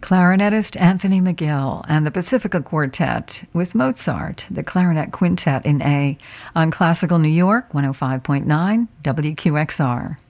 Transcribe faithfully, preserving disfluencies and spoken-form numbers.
Clarinetist Anthony McGill and the Pacifica Quartet with Mozart, the Clarinet Quintet in A, on Classical New York one oh five point nine W Q X R.